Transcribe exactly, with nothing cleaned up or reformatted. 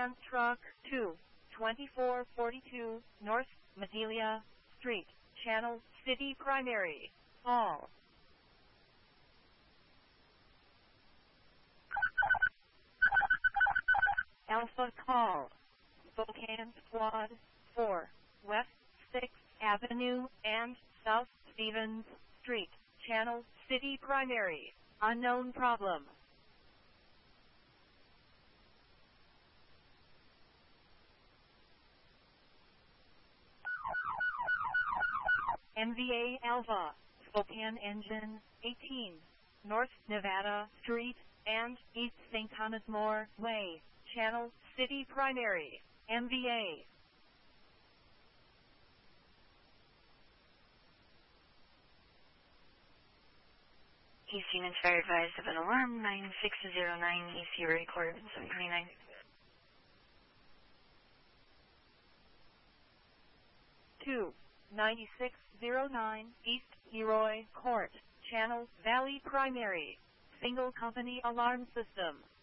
and truck two, twenty-four forty-two North Madelia Street, Channel City Primary, all. Alpha call. Spokane Squad four, West sixth Avenue and South Stevens Street, Channel City Primary, unknown problem. M V A Alpha, Spokane Engine eighteen, North Nevada Street and East Saint Thomas More Way, Channel City Primary, M V A. East units fire advised of an alarm, nine six zero nine E C recorded seven twenty-nine. two, ninety-six oh nine East Leroy Court, Channel Valley Primary, single company alarm system.